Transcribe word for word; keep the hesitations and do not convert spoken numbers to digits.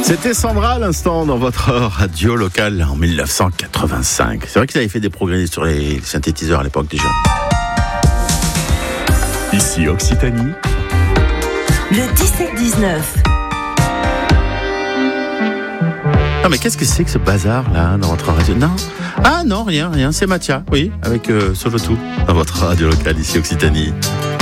C'était Sandra à l'instant dans votre radio locale en dix-neuf cent quatre-vingt-cinq. C'est vrai qu'ils avaient fait des progrès sur les synthétiseurs à l'époque déjà. Ici Occitanie. Le dix-sept dix-neuf. Non mais qu'est-ce que c'est que ce bazar là dans votre radio? Non. Ah non, rien, rien, c'est Mathia, oui, avec euh, Solo Tout dans votre radio locale ici Occitanie.